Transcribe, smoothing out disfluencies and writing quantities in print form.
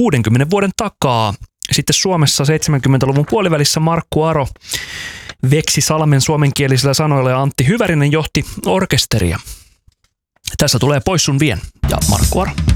60 vuoden takaa. Sitten Suomessa 70-luvun puolivälissä Markku Aro veksi Salmen suomenkielisillä sanoilla ja Antti Hyvärinen johti orkesteria. Tässä tulee Pois sun vien ja Markku Aro.